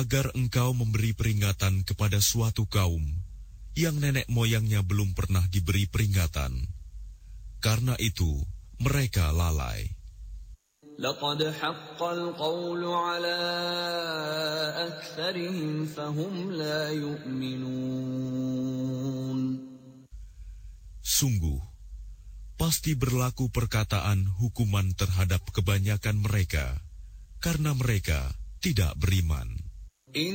agar engkau memberi peringatan kepada suatu kaum yang nenek moyangnya belum pernah diberi peringatan. Karena itu, mereka lalai. لقد حق القول على أكثرهم فهم لا يؤمنون. Sungguh, pasti berlaku perkataan hukuman terhadap kebanyakan mereka, karena mereka tidak beriman.